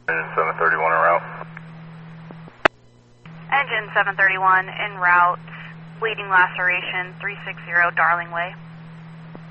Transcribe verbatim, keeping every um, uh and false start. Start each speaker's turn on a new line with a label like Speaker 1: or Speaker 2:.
Speaker 1: Engine seven thirty-one en route.
Speaker 2: Engine seven thirty-one en route, bleeding laceration, three sixty Darling Way.